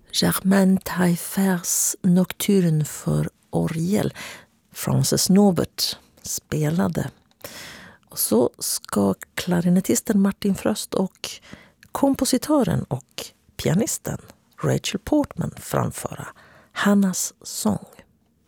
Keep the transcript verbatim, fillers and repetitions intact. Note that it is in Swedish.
Germain Taillefers Nocturne för orgel. Frances Nobert spelade. Och så ska klarinettisten Martin Fröst och kompositören och pianisten Rachel Portman framföra Hannas sång.